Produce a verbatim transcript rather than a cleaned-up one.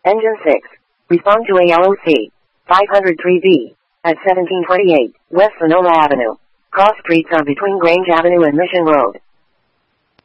Engine six. Respond to A L O C. five oh three B. At seventeen twenty-eight, West Sonoma Avenue. Cross streets are between Grange Avenue and Mission Road.